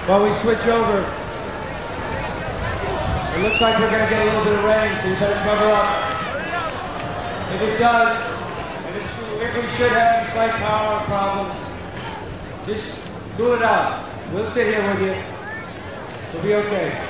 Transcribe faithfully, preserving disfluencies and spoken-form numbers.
While we switch over, it looks like we're going to get a little bit of rain, so you better cover up. If it does, if, it should, if we should have any slight power problem, just cool it out. We'll sit here with you. We'll be okay.